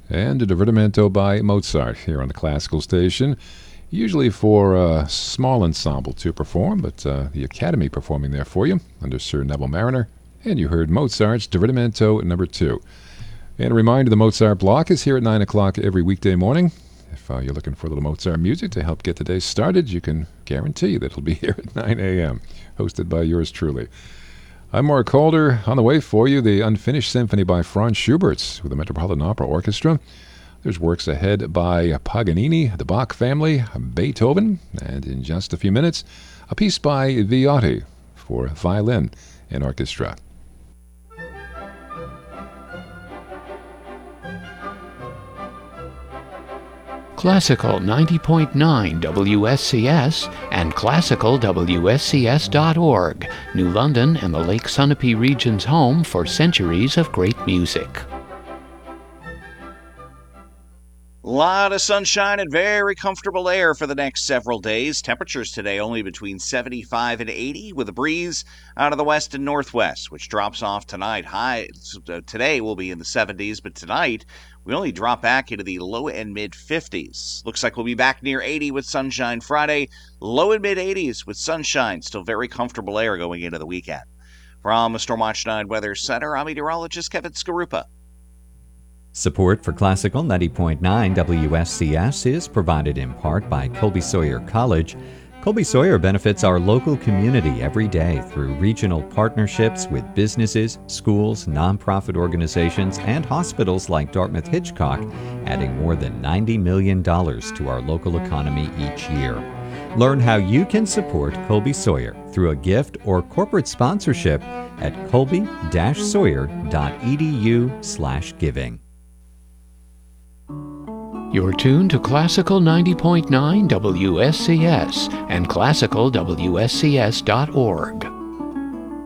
and a Divertimento by Mozart here on the Classical Station. Usually for a small ensemble to perform, but the Academy performing there for you under Sir Neville Mariner. And you heard Mozart's Divertimento No. 2. And a reminder, the Mozart Block is here at 9 o'clock every weekday morning. If you're looking for a little Mozart music to help get the day started, you can guarantee that it'll be here at 9 a.m., hosted by yours truly. I'm Mark Calder. On the way for you, the Unfinished Symphony by Franz Schubert with the Metropolitan Opera Orchestra. There's works ahead by Paganini, the Bach family, Beethoven, and in just a few minutes, a piece by Viotti for violin and orchestra. Classical 90.9 WSCS and classicalwscs.org, New London and the Lake Sunapee region's home for centuries of great music. A lot of sunshine and very comfortable air for the next several days. Temperatures today only between 75 and 80 with a breeze out of the west and northwest, which drops off tonight. Today will be in the 70s, but tonight we only drop back into the low and mid 50s. Looks like we'll be back near 80 with sunshine Friday, low and mid 80s with sunshine. Still very comfortable air going into the weekend. From the Stormwatch 9 Weather Center, I'm meteorologist Kevin Skarupa. Support for Classical 90.9 WSCS is provided in part by Colby Sawyer College. Colby Sawyer benefits our local community every day through regional partnerships with businesses, schools, nonprofit organizations, and hospitals like Dartmouth Hitchcock, adding more than $90 million to our local economy each year. Learn how you can support Colby Sawyer through a gift or corporate sponsorship at colby-sawyer.edu/giving. You're tuned to Classical 90.9 WSCS and classicalwscs.org.